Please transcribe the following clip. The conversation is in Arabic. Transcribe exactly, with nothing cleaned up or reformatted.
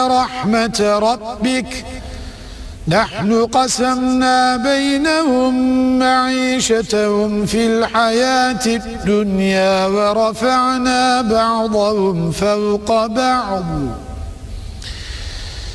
رحمة ربك نحن قسمنا بينهم معيشتهم في الحياة الدنيا ورفعنا بعضهم فوق بعض